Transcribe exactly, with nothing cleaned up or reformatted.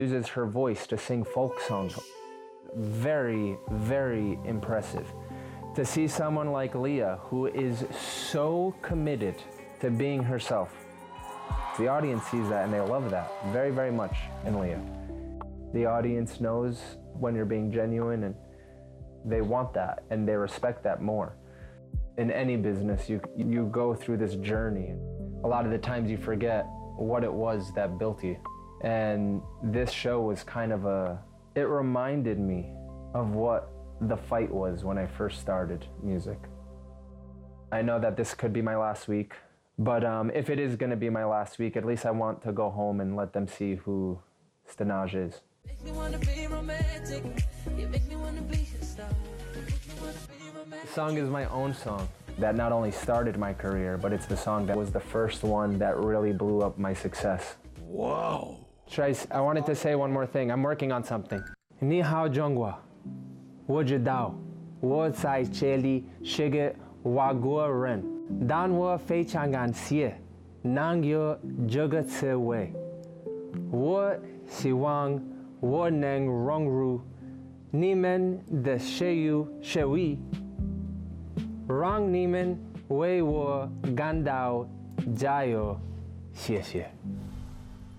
Uses her voice to sing folk songs. Very, very impressive. To see someone like Leah, who is so committed to being herself. The audience sees that and they love that very, very much in Leah. The audience knows when you're being genuine and they want that and they respect that more. In any business, you, you go through this journey. A lot of the times you forget what it was that built you. And this show was kind of a, it reminded me of what the fight was when I first started music. I know that this could be my last week, but um, if it is gonna be my last week, at least I want to go home and let them see who Stanaj is. Make me wanna be romantic. You make me wanna be a star. Make me wanna be romantic. The song is my own song that not only started my career, but it's the song that was the first one that really blew up my success. Whoa. Trace, I wanted to say one more thing. I'm working on something. Ni hao zhonghua, wo zhi dao, wo zai jie li shige wa guo ren, dan wo fei chang gan xie, nang yo zhe ce wei. Wo xi wang, wo neng rong ru, ni men de she yu she wei, rang ni men wei wo gan dao jia yo, xie xie.